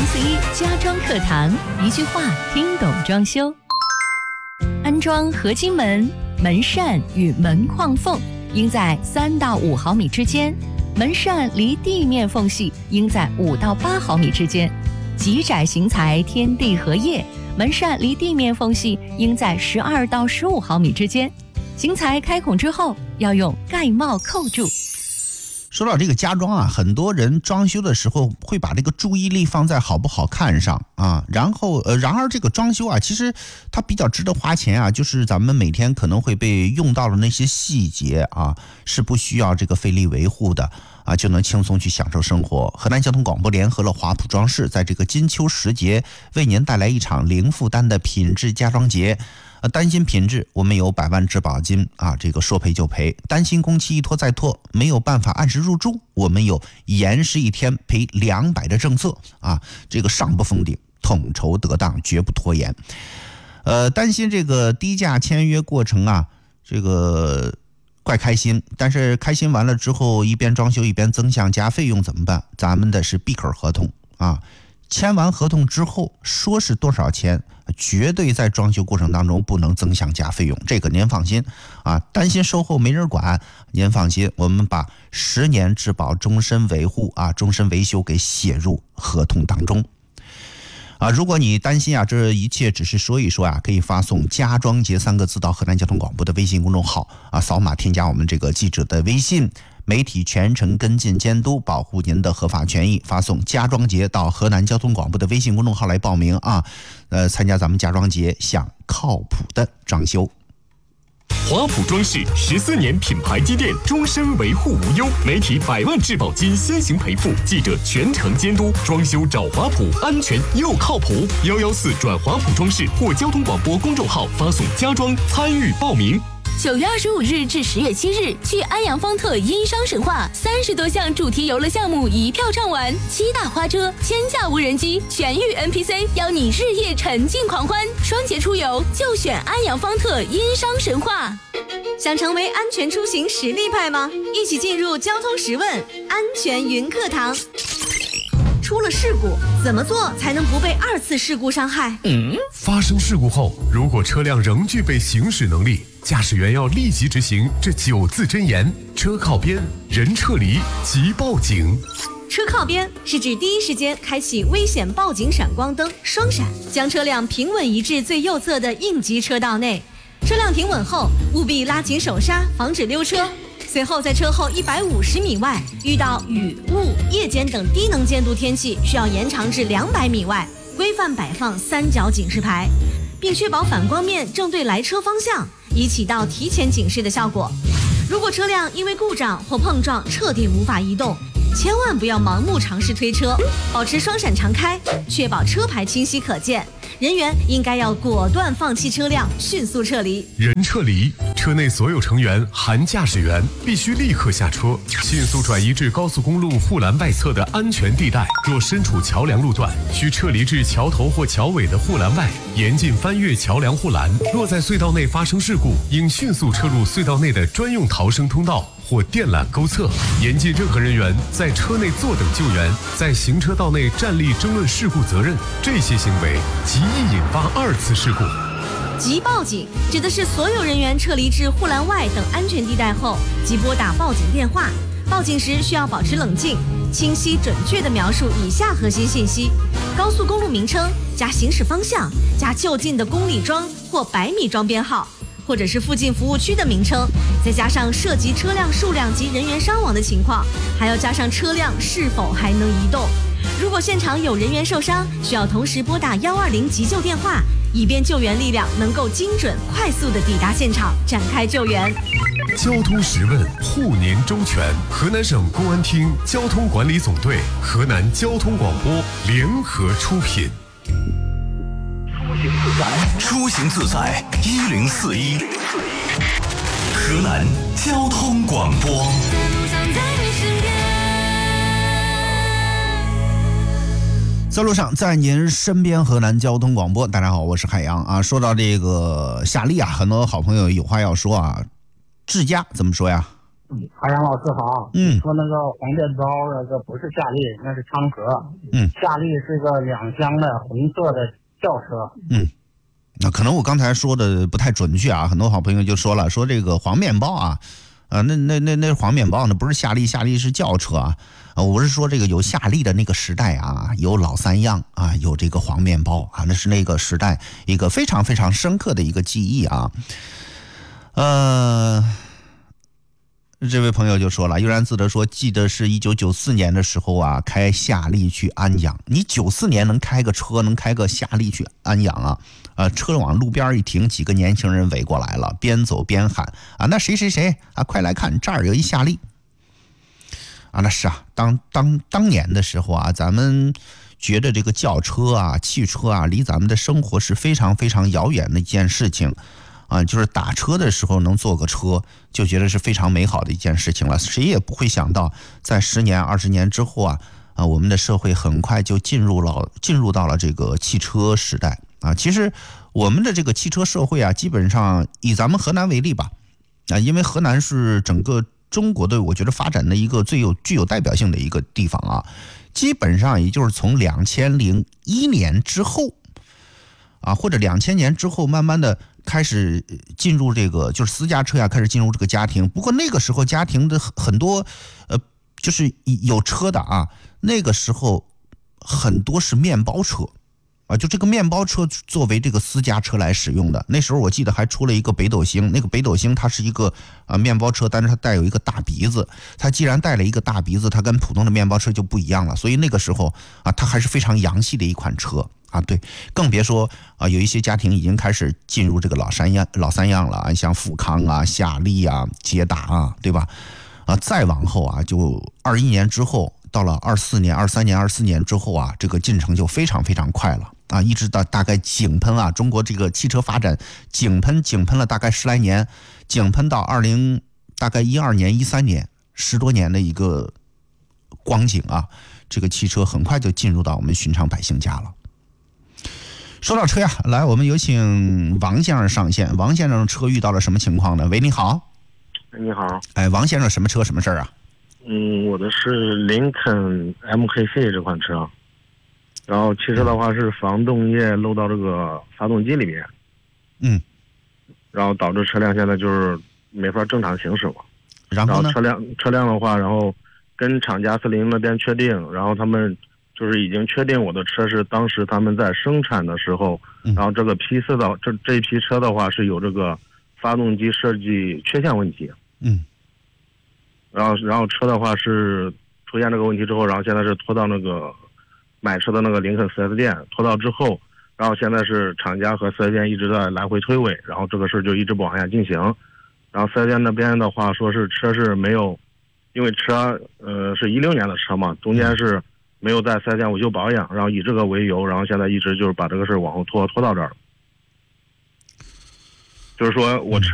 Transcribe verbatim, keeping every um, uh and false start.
四一家装课堂，一句话听懂装修。安装合金门、门扇与门框缝应在三到五毫米之间，门扇离地面缝隙应在五到八毫米之间。极窄型材天地合叶，门扇离地面缝隙应在十二到十五毫米之间。型材开孔之后，要用盖帽扣住。 说到这个家装啊，很多人装修的时候会把这个注意力放在好不好看上啊，然后呃，然而这个装修啊，其实它比较值得花钱啊，就是咱们每天可能会被用到的那些细节啊，是不需要这个费力维护的啊，就能轻松去享受生活。河南交通广播联合了华普装饰，在这个金秋时节，为您带来一场零负担的品质家装节。呃，担心品质，我们有百万质保金啊，这个说赔就赔；担心工期一拖再拖，没有办法按时入住，我们有延时一天赔两百的政策啊，这个上不封顶，统筹得当，绝不拖延。呃，担心这个低价签约过程啊，这个怪开心，但是开心完了之后，一边装修一边增项加费用怎么办？咱们的是闭口合同啊。签完合同之后，说是多少钱，绝对在装修过程当中不能增项加费用，这个您放心啊。担心售后没人管，您放心，我们把十年质保、终身维护啊、终身维修给写入合同当中啊。如果你担心啊，这一切只是说一说啊，可以发送家装节三个字到河南交通广播的微信公众号啊，扫码添加我们这个记者的微信，媒体全程跟进监督，保护您的合法权益。发送家装节到河南交通广播的微信公众号来报名啊，呃，参加咱们家装节，享靠谱的装修。 华普装饰十四年品牌积淀，终身维护无忧，媒体百万质保金先行赔付，记者全程监督，装修找华普，安全又靠谱。幺幺四转华普装饰或交通广播公众号发送家装参与报名。 九月二十五日至十月七日，去安阳方特殷商神话，三十多项主题游乐项目一票畅玩，七大花车、千架无人机、全域 N P C， 邀你日夜沉浸狂欢。双节出游就选安阳方特殷商神话。 想成为安全出行实力派吗？一起进入交通十问安全云课堂。出了事故，怎么做才能不被二次事故伤害？ 嗯，发生事故后，如果车辆仍具备行驶能力，驾驶员要立即执行这九字真言：车靠边，人撤离，即报警。 车靠边是指第一时间开启危险报警闪光灯双闪，将车辆平稳移至最右侧的应急车道内。车辆停稳后，务必拉紧手刹，防止溜车。随后在车后一百五十米外遇到雨、雾、夜间等低能见度天气，需要延长至两百米外，规范摆放三角警示牌，并确保反光面正对来车方向，以起到提前警示的效果。如果车辆因为故障或碰撞彻底无法移动，千万不要盲目尝试推车，保持双闪常开，确保车牌清晰可见。人员应该要果断放弃车辆，迅速撤离。 人撤离，车内所有成员含驾驶员必须立刻下车，迅速转移至高速公路护栏外侧的安全地带。若身处桥梁路段，需撤离至桥头或桥尾的护栏外，严禁翻越桥梁护栏。若在隧道内发生事故，应迅速撤入隧道内的专用逃生通道或电缆沟侧，严禁任何人员在车内坐等救援，在行车道内站立争论事故责任。这些行为极易引发二次事故。 即报警指的是所有人员撤离至护栏外等安全地带后，即拨打报警电话。报警时需要保持冷静，清晰准确地描述以下核心信息：高速公路名称加行驶方向加就近的公里桩或百米桩编号，或者是附近服务区的名称，再加上涉及车辆数量及人员伤亡的情况，还要加上车辆是否还能移动。如果现场有人员受伤，需要同时拨打一二零急救电话，以便救援力量能够精准快速地抵达现场，展开救援。 交通十问，护您周全。河南省公安厅交通管理总队、河南交通广播联合出品。 出行自在一零四一，河南交通广播。 在路上，在您身边，河南交通广播。大家好，我是海洋啊。说到这个夏利啊，很多好朋友有话要说啊。智家怎么说呀？ 海洋老师好， 嗯， 说那个黄面包那个不是夏利，那是昌河， 嗯， 夏利是个两厢的红色的轿车， 嗯，那可能我刚才说的不太准确啊，很多好朋友就说了，说这个黄面包啊，啊，那那那那黄面包呢，不是夏利，夏利是轿车啊，啊，我是说这个有夏利的那个时代啊，有老三样啊，有这个黄面包啊，那是那个时代一个非常非常深刻的一个记忆啊，呃。这位朋友就说了，悠然自得说，记得是一九九四年的时候啊，开夏利去安阳。你九四年能开个车，能开个夏利去安阳啊？呃，车往路边一停，几个年轻人围过来了，边走边喊啊，那谁谁谁啊，快来看，这儿有一夏利啊！那是啊，当当当年的时候啊，咱们觉得这个轿车啊、汽车啊，离咱们的生活是非常非常遥远的一件事情。啊，就是打车的时候能坐个车，就觉得是非常美好的一件事情了。谁也不会想到，在十年、二十年之后啊，啊，我们的社会很快就进入了进入到了这个汽车时代啊。其实我们的这个汽车社会啊，基本上以咱们河南为例吧，啊，因为河南是整个中国的我觉得发展的一个最有具有代表性的一个地方啊。基本上也就是从两千零一年之后。啊，或者两千年之后，慢慢的开始进入这个就是私家车呀，开始进入这个家庭。不过那个时候家庭的很多，呃，就是有车的啊，那个时候很多是面包车，啊，就这个面包车作为这个私家车来使用的。那时候我记得还出了一个北斗星，那个北斗星它是一个啊面包车，但是它带有一个大鼻子。它既然带了一个大鼻子，它跟普通的面包车就不一样了。所以那个时候啊，它还是非常洋气的一款车。啊，对，更别说啊，有一些家庭已经开始进入这个老三样、老三样了啊，像富康啊、夏利啊、捷达啊，对吧？啊，再往后啊，就二一年之后，到了二四年、二三年、二四年之后啊，这个进程就非常非常快了啊，一直到大概井喷啊，中国这个汽车发展井喷井喷了大概十来年，井喷到二零大概一二年、一三年，十多年的一个光景啊，这个汽车很快就进入到我们寻常百姓家了。说到车呀，来，我们有请王先生上线。王先生的车遇到了什么情况呢？喂，你好。 你好。 哎，王先生什么车什么事儿啊？ 嗯，我的是林肯 M K C 这款车，然后汽车的话是防冻液漏到这个发动机里面， 嗯， 然后导致车辆现在就是没法正常行驶嘛。 然后呢？ 然后车辆车辆的话，然后跟厂家四零那边确定，然后他们。就是已经确定我的车是当时他们在生产的时候， 嗯、 然后这个批次的这这一批车的话是有这个发动机设计缺陷问题， 嗯， 然后然后车的话是出现这个问题之后，然后现在是拖到那个买车的那个林肯 四 S 店，拖到之后，然后现在是厂家和四 S 店一直在来回推诿，然后这个事就一直不往下进行，然后四 S 店那边的话说是车是没有，因为车呃是一六年的车嘛，中间是。没有在四 S 店维修保养，然后以这个为由，然后现在一直就是把这个事往后拖拖到这儿了。就是说我车